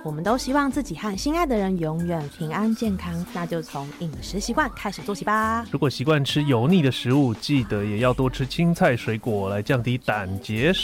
我们都希望自己和心爱的人永远平安健康，那就从饮食习惯开始做起吧。 如果习惯吃油腻的食物，记得也要多吃青菜水果来降低胆结石。